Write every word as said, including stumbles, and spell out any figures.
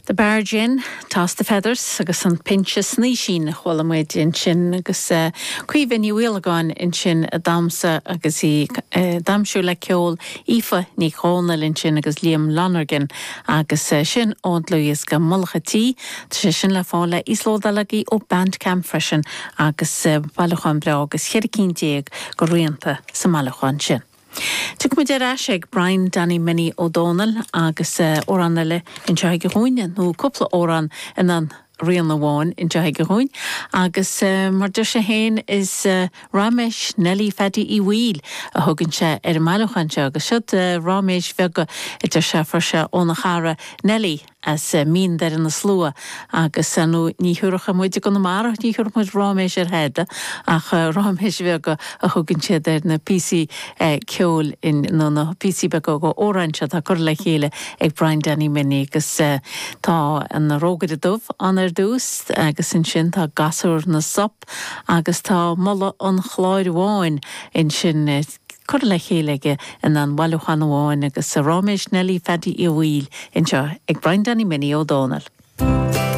The Bargin, Toss the Feathers, agus an pinche sní sin chwala muid in sin agus cuiven ni wheelagan in sin a damsa agus i damsú le ceol Aoife ní chónal in sin agus Liam Lonergan agus sin ond Louis go mulchatí tá sin le fála islódalagi ó Bandcamp freisin agus bailachan bre agus cheiricíntéag go rianta sa malachan sin. Tuk mu de ag Brian Danny Minnie O'Donnell agus uh, oranile in Jaig Gohúin nó couple oran in an rian na bháin in Jaig Gohúin agus uh, mar de se héin is uh, Ramesh Nelly Fedi I Wheel a thugann se ar malachan se agus siad uh, Ramesh vega idir se for se óna chara Nelly as uh, mín der in na slua agus uh, nó ní thuúracha muide go na mar ní thuúracha muid Ramesh ar head ach uh, Ramesh vega a thugann se der na P C uh, ceol in no na P C bega go orange a chur le chéile ag Brian Danny Minnie agus uh, tá an rógad a dubh an ar dús agus in sin tá gasúr na sop agus tá molla an chláir bháin in sin uh, chur le chéige in an bhailúchan bháin agus sa Ramesh Nelly Fedi I Wheel in seo ag Brian Danny Minnie O'Donnell.